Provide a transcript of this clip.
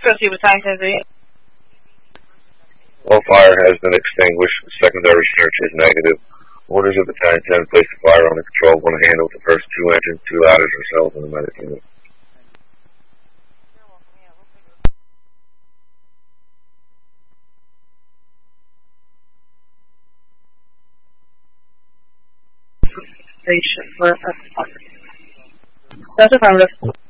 Trustee Battaglia, agree. All fire has been extinguished. Secondary search is negative. Orders of Battalion 10 place the fire under control. Going to handle the first 2 engines, 2 ladders, and cells in the medic unit. Station. That's affirmative.